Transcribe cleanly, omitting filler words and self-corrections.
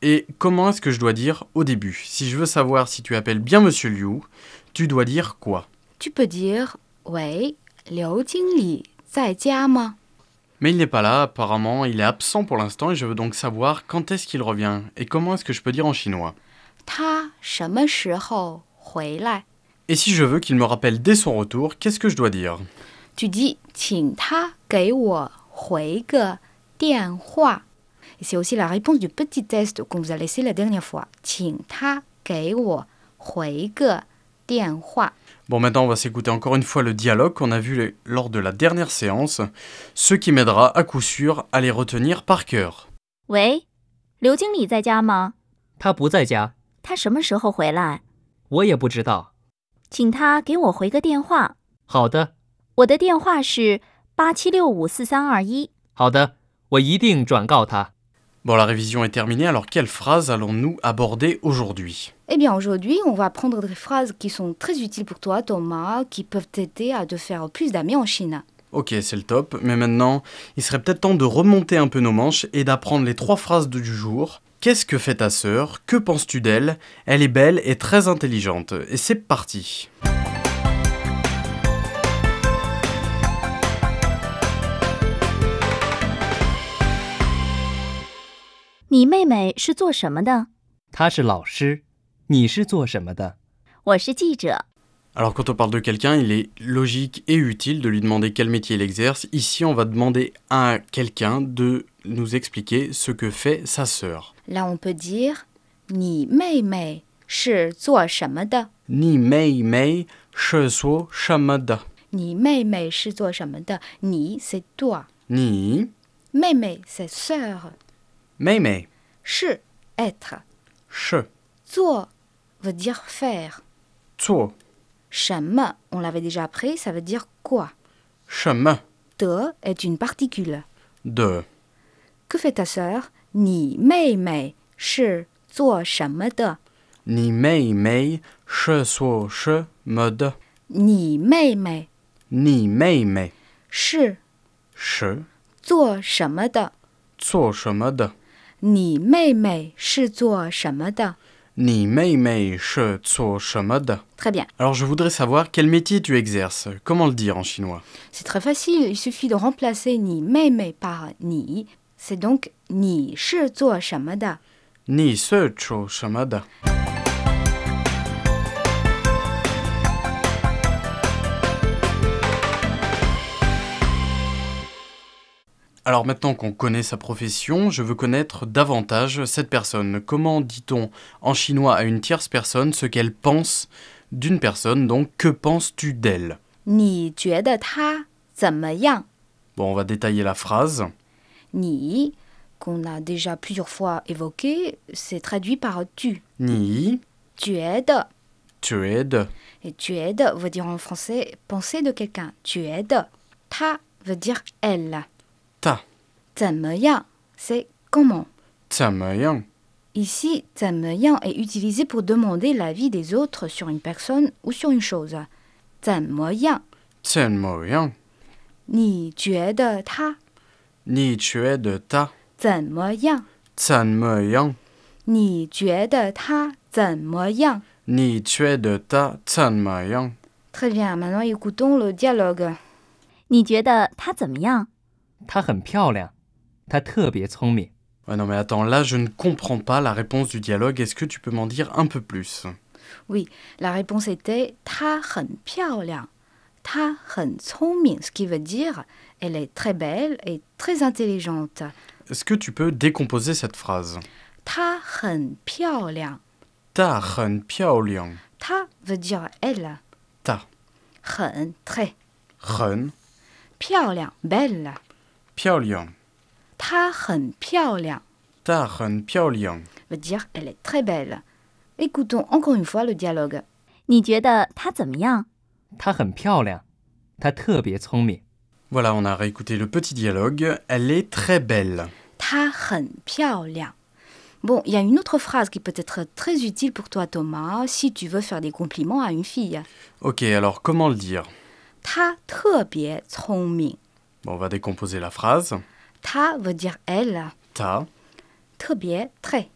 Et comment est-ce que je dois dire au début? Si je veux savoir si tu appelles bien Monsieur Liu, tu dois dire quoi? Tu peux dire «喂，刘经理在家吗？ Mais il n'est pas là, apparemment, il est absent pour l'instant et je veux donc savoir quand est-ce qu'il revient et comment est-ce que je peux dire en chinois. » 他什么时候回来？ Et si je veux qu'il me rappelle dès son retour, qu'est-ce que je dois dire? Tu dis «请他给我回个电话。 » Et c'est aussi la réponse du petit test qu'on vous a laissé la dernière fois. «请他给我回个电话。 » Bon, maintenant, on va s'écouter encore une fois le dialogue qu'on a vu lors de la dernière séance, ce qui m'aidera à coup sûr à les retenir par cœur. 喂，刘经理在家吗？ 他不在家， 他什么时候回来？ 我也不知道。 请他给我回个电话。 好的， 我的电话是87654321。 好的，我一定转告他。 Bon, la révision est terminée, alors quelle phrase allons-nous aborder aujourd'hui? Eh bien, aujourd'hui, on va prendre des phrases qui sont très utiles pour toi, Thomas, qui peuvent t'aider à te faire plus d'amis en Chine. Ok, c'est le top, mais maintenant, il serait peut-être temps de remonter un peu nos manches et d'apprendre les 3 phrases du jour. Qu'est-ce que fait ta sœur? Que penses-tu d'elle? Elle est belle et très intelligente. Et c'est parti. 你妹妹是做什么的？ 他是老师，你是做什么的？ 我是记者。 Alors quand on parle de quelqu'un, il est logique et utile de lui demander quel métier il exerce. Ici, on va demander à quelqu'un de nous expliquer ce que fait sa sœur. Là, on peut dire « 你妹妹是做什么的？ Ni mei mei, she suo shamada. » 你妹妹是做什么的？你 c'est toi. Ni 妹妹 c'est sœur. mei mei, 是 être. she, 做 veut dire faire. zuo, 什么 on l'avait déjà appris, ça veut dire quoi. sheme, De est une particule. de. Que fait ta sœur? 你妹妹是做什么的？ Ni mei mei, she suo she mode. 你妹妹 Ni mei mei, 是 she 做什么的？ zuo shemode. 你妹妹是做什么的？ Ni mei mei, she zuo shemode. Très bien. Alors je voudrais savoir quel métier tu exerces. Comment le dire en chinois? C'est très facile. Il suffit de remplacer 你妹妹 par 你. C'est donc 你是做什么的？ Ni se cho shemode. Alors maintenant qu'on connaît sa profession, je veux connaître davantage cette personne. Comment dit-on en chinois à une tierce personne ce qu'elle pense d'une personne? Donc, que penses-tu d'elle? 你觉得他怎么样？ Bon, on va détailler la phrase. 你 qu'on a déjà plusieurs fois évoqué, c'est traduit par tu. Ni 觉得 tu es de. et 觉得 veut dire en français penser de quelqu'un. 觉得他 veut dire elle. Ta. 怎么样 c'est comment. Tsamoyang. Ici, 怎么样 est utilisé pour demander l'avis des autres sur une personne ou sur une chose. 怎么样 Tsenmoyang. 你觉得他 Ni tu es de ta. 怎么样 Tsanmoyang. 你觉得他怎么样 Ni tu es de ta. Tsanmoyang. Très bien, maintenant écoutons le dialogue. 你觉得他怎么样？ 她很漂亮，她特别聪明。 Ouais, non mais attends, là je ne comprends pas la réponse du dialogue. Est-ce que tu peux m'en dire un peu plus? Oui, la réponse était 她很漂亮，她很聪明, ce qui veut dire elle est très belle et très intelligente. Est-ce que tu peux décomposer cette phrase? 她很漂亮， Ta hen piaoliang. 她 veut dire elle, Ta 很 très, hen 漂亮 belle. piaoliang. 她很漂亮 Ta hen piaoliang. veut dire elle est très belle. Écoutons encore une fois le dialogue. 你觉得他怎么样？ 她很漂亮，她特别聪明。 Voilà, on a réécouté le petit dialogue. Elle est très belle. 她很漂亮. Bon, il y a une autre phrase qui peut être très utile pour toi, Thomas, si tu veux faire des compliments à une fille. Ok, alors comment le dire? 她特别聪明. Bon, on va décomposer la phrase. Ta veut dire elle, Ta 特别 très.